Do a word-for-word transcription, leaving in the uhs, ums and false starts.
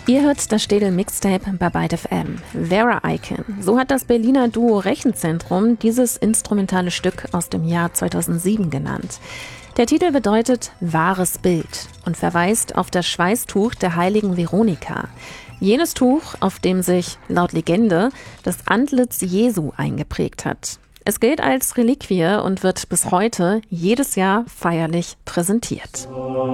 Ihr hört das Städel Mixtape bei Byte F M. Vera Eiken. So hat das Berliner Duo Rechenzentrum dieses instrumentale Stück aus dem Jahr zweitausendsieben genannt. Der Titel bedeutet wahres Bild und verweist auf das Schweißtuch der heiligen Veronika. Jenes Tuch, auf dem sich, laut Legende, das Antlitz Jesu eingeprägt hat. Es gilt als Reliquie und wird bis heute jedes Jahr feierlich präsentiert.